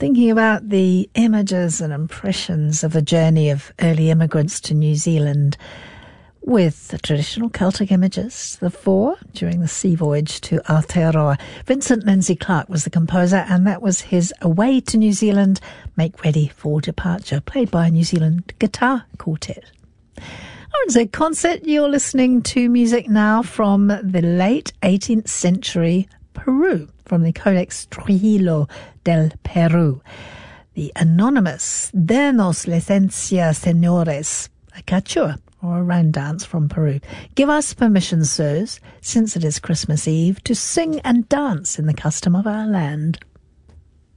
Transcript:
thinking about the images and impressions of the journey of early immigrants to New Zealand with the traditional Celtic images, the four during the sea voyage to Aotearoa. Vincent Lindsay Clarke was the composer, and that was his Away to New Zealand, Make Ready for Departure, played by a New Zealand guitar quartet. RNZ Concert, you're listening to music now from the late 18th century Peru, from the Codex Trujillo del Perú. The anonymous Denos Licencia Señores, a cachua, or a round dance from Peru. Give us permission, sirs, since it is Christmas Eve, to sing and dance in the custom of our land.